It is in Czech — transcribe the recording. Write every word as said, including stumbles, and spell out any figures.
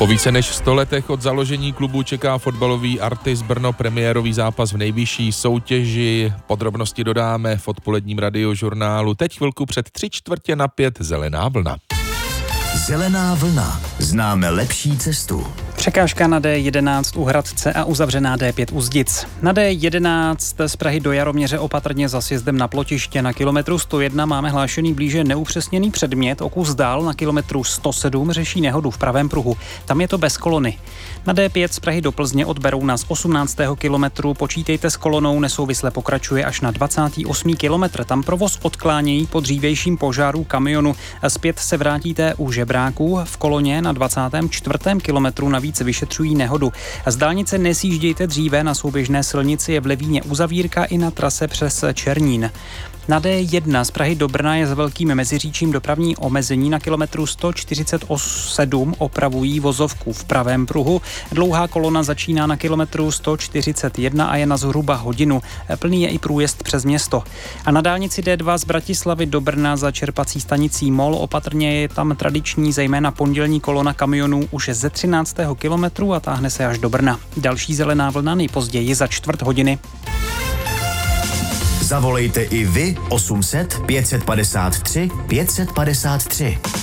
Po více než sto letech od založení klubu čeká fotbalový Artis Brno premiérový zápas v nejvyšší soutěži. Podrobnosti dodáme v odpoledním radiožurnálu. Teď chvilku před tři čtvrtě na pět Zelená vlna. Zelená vlna. Známe lepší cestu. Překážka na D jedenáct u Hradce a uzavřená D pět u Zdic. Na D jedenáct z Prahy do Jaroměře opatrně za sjezdem na Plotiště. Na kilometru sto jedna máme hlášený blíže neupřesněný předmět. O kus dál na kilometru sto sedm řeší nehodu v pravém pruhu. Tam je to bez kolony. Na D pět z Prahy do Plzně od Berouna z osmnáctého kilometru počítejte s kolonou, nesouvisle pokračuje až na dvacátý osmý kilometr. Tam provoz odklánějí po dřívějším požáru kamionu. Zpět se vrátíte u Žebráků. V koloně na dvacátém čtvrtém kilometru navíc vyšetřují nehodu. Z dálnice nesjíždějte dříve, na souběžné silnici je v Levíně uzavírka i na trase přes Černín. Na D jedna z Prahy do Brna je s velkým meziříčím dopravní omezení. Na kilometru sto čtyřicet sedm opravují vozovku v pravém pruhu. Dlouhá kolona začíná na kilometru sto čtyřicet jedna a je na zhruba hodinu. Plný je i průjezd přes město. A na dálnici D dva z Bratislavy do Brna za čerpací stanicí Mol opatrně je tam tradiční, zejména pondělní kolona kamionů už ze třináctého kilometru a táhne se až do Brna. Další zelená vlna nejpozději za čtvrt hodiny. Zavolejte i vy osm set pět set padesát tři pět set padesát tři.